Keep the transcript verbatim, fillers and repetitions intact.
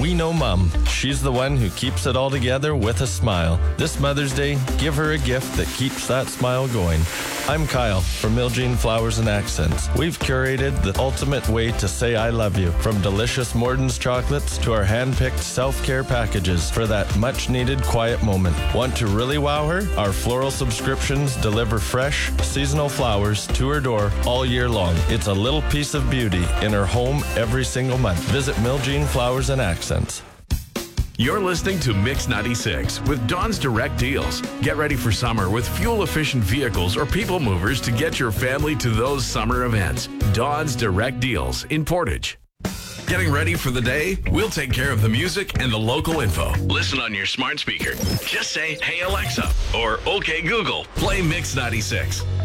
We know Mom. She's the one who keeps it all together with a smile. This Mother's Day, give her a gift that keeps that smile going. I'm Kyle from Miljean Flowers and Accents. We've curated the ultimate way to say I love you, from delicious Morton's chocolates to our hand-picked self-care packages for that much-needed quiet moment. Want to really wow her? Our floral subscriptions deliver fresh, seasonal flowers to her door all year long. It's a little piece of beauty in her home every single month. Visit Miljean Flowers and Accents. You're listening to Mix ninety-six with Dawn's Direct Deals. Get ready for summer with fuel-efficient vehicles or people movers to get your family to those summer events. Dawn's Direct Deals in Portage. Getting ready for the day? We'll take care of the music and the local info. Listen on your smart speaker. Just say, "Hey Alexa," or "Okay Google, play Mix ninety-six."